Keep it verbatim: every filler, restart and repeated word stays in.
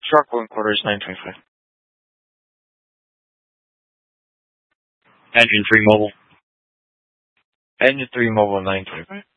Truck one quarters nine twenty-five. Engine three mobile. Engine three mobile nine twenty-five.